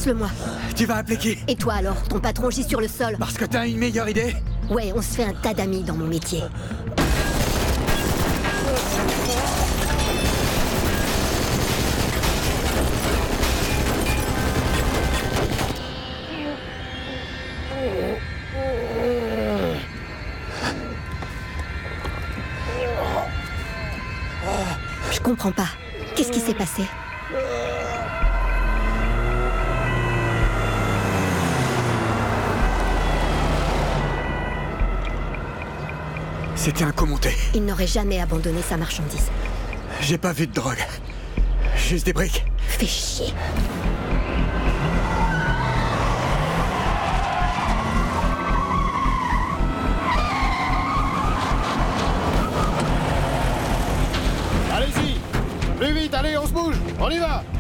Lance-le-moi. Tu vas appeler qui? Et toi alors? Ton patron gît sur le sol. Parce que t'as une meilleure idée? Ouais, on se fait un tas d'amis dans mon métier. Je comprends pas. Qu'est-ce qui s'est passé? C'était un commenté. Il n'aurait jamais abandonné sa marchandise. J'ai pas vu de drogue. Juste des briques. Fais chier. Allez-y! Plus vite, allez, on se bouge! On y va!